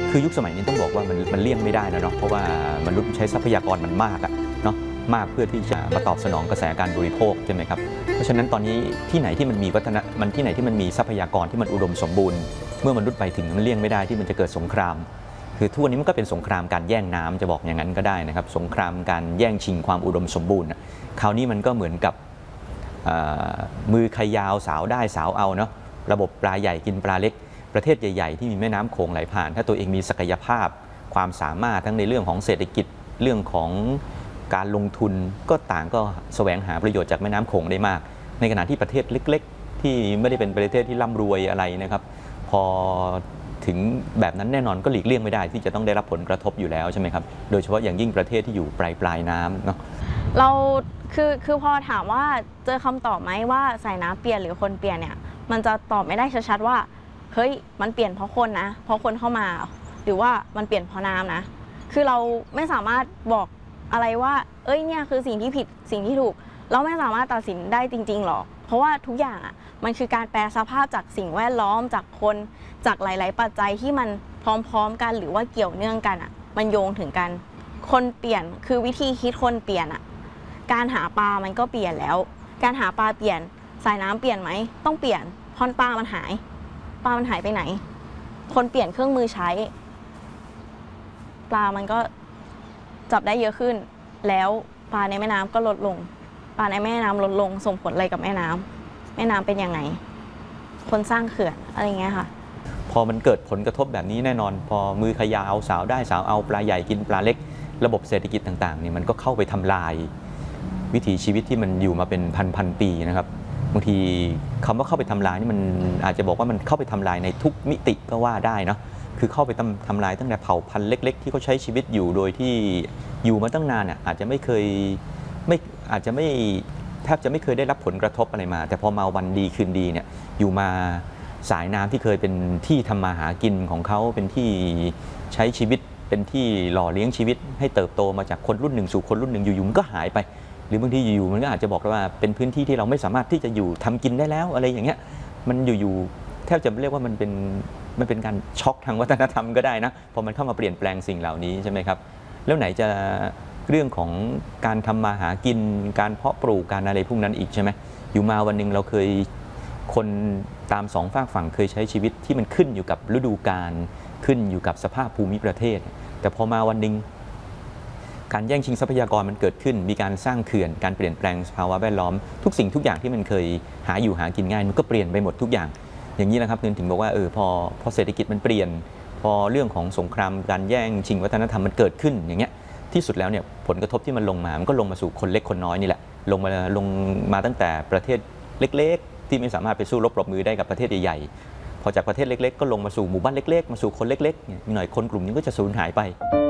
คือยุคสมัยนี้ต้องบอกว่ามันเลี่ยงไม่ได้นะเนาะเพราะว่ามนุษย์ใช้ทรัพยากรมันมากอะเนาะมากเพื่อที่จะมาตอบสนองกระแสการบริโภคใช่ไหมครับเพราะฉะนั้นตอนนี้ที่ไหนที่มันมีที่ไหนที่มันมีทรัพยากรที่มันอุดมสมบูรณ์เมื่อมนุษย์ไปถึงมันเลี่ยงไม่ได้ที่มันจะเกิดสงครามคือทุกวันนี้มันก็เป็นสงครามการแย่งน้ำจะบอกอย่างนั้นก็ได้นะครับสงครามการแย่งชิงความอุดมสมบูรณ์คราวนี้มันก็เหมือนกับมือใครยาวสาวได้สาวเอาเนาะระบบปลาใหญ่กินปลาเล็กประเทศใหญ่ๆที่มีแม่น้ำโขงไหลผ่านถ้าตัวเองมีศักยภาพความสามารถทั้งในเรื่องของเศรษฐกิจเรื่องของการลงทุนก็ต่างก็แสวงหาประโยชน์จากแม่น้ำโขงได้มากในขณะที่ประเทศเล็กๆที่ไม่ได้เป็นประเทศที่ร่ำรวยอะไรนะครับพอถึงแบบนั้นแน่นอนก็หลีกเลี่ยงไม่ได้ที่จะต้องได้รับผลกระทบอยู่แล้วใช่ไหมครับโดยเฉพาะอย่างยิ่งประเทศที่อยู่ปลายน้ำเนาะเราคือพอถามว่าเจอคำตอบไหมว่าสายน้ำเปลี่ยนหรือคนเปลี่ยนเนี่ยมันจะตอบไม่ได้ชัดๆว่าเฮ้ยมันเปลี่ยนเพราะคนนะเพราะคนเข้ามาหรือว่ามันเปลี่ยนเพราะน้ำนะคือเราไม่สามารถบอกอะไรว่าเอ้ยเนี่ยคือสิ่งที่ผิดสิ่งที่ถูกเราไม่สามารถตัดสินได้จริงๆหรอกเพราะว่าทุกอย่างอ่ะมันคือการแปลสภาพจากสิ่งแวดล้อมจากคนจากหลายๆปัจจัยที่มันพร้อมๆกันหรือว่าเกี่ยวเนื่องกันอ่ะมันโยงถึงกันคนเปลี่ยนคือวิธีคิดคนเปลี่ยนอ่ะการหาปลามันก็เปลี่ยนแล้วการหาปลาเปลี่ยนสายน้ำเปลี่ยนไหมต้องเปลี่ยนเพราะปลามันหายไปไหนคนเปลี่ยนเครื่องมือใช้ปลามันก็จับได้เยอะขึ้นแล้วปลาในแม่น้ำก็ลดลงปลาในแม่น้ำลดลงส่งผลอะไรกับแม่น้ำเป็นยังไงคนสร้างเขื่อนอะไรเงี้ยค่ะพอมันเกิดผลกระทบแบบนี้แน่นอนพอมือขยาวสาวได้สาวเอาปลาใหญ่กินปลาเล็กระบบเศรษฐกิจต่างๆเนี่ยมันก็เข้าไปทำลายวิถีชีวิตที่มันอยู่มาเป็นพันปีนะครับบางทีคำว่าเข้าไปทำลายนี่มันอาจจะบอกว่ามันเข้าไปทำลายในทุกมิติก็ว่าได้เนาะคือเข้าไปทำลายตั้งแต่เผ่าพันธุ์เล็กๆที่เขาใช้ชีวิตอยู่โดยที่อยู่มาตั้งนานอาจจะไม่เคยแทบจะไม่เคยได้รับผลกระทบอะไรมาแต่พอมาวันดีคืนดีเนี่ยอยู่มาสายน้ำที่เคยเป็นที่ทำมาหากินของเขาเป็นที่ใช้ชีวิตเป็นที่หล่อเลี้ยงชีวิตให้เติบโตมาจากคนรุ่นหนึ่งสู่คนรุ่นหนึ่งอยู่ๆมันก็หายไปหรือบางทีอยู่ๆมันก็อาจจะบอกว่าเป็นพื้นที่ที่เราไม่สามารถที่จะอยู่ทำกินได้แล้วอะไรอย่างเงี้ยมันอยู่ๆแทบจะเรียกว่ามันเป็นการช็อกทางวัฒนธรรมก็ได้นะพอมันเข้ามาเปลี่ยนแปลงสิ่งเหล่านี้ใช่ไหมครับแล้วไหนจะเรื่องของการทำมาหากินการเพาะปลูกการอะไรพวกนั้นอีกใช่ไหมอยู่มาวันหนึ่งเราเคยคนตามสองฝากฝั่งเคยใช้ชีวิตที่มันขึ้นอยู่กับฤดูกาลขึ้นอยู่กับสภาพภูมิประเทศแต่พอมาวันหนึ่งการแย่งชิงทรัพยากรมันเกิดขึ้นมีการสร้างเขื่อนการเปลี่ยนแปลงสภาวะแวดล้อมทุกสิ่งทุกอย่างที่มันเคยหาอยู่หากินง่ายมันก็เปลี่ยนไปหมดทุกอย่างอย่างนี้นะครับถึงบอกว่าพอเศรษฐกิจมันเปลี่ยนพอเรื่องของสงครามการแย่งชิงวัฒนธรรมมันเกิดขึ้นอย่างเงี้ยที่สุดแล้วเนี่ยผลกระทบที่มันลงมามันก็ลงมาสู่คนเล็กคนน้อยนี่แหละลงมาตั้งแต่ประเทศเล็กๆที่ไม่สามารถไปสู้รบปรบมือได้กับประเทศใหญ่ๆพอจากประเทศเล็กๆก็ลงมาสู่หมู่บ้านเล็กๆมาสู่คนเล็กๆหน่อยคนกลุ่มนี้ก็จะสูญหายไป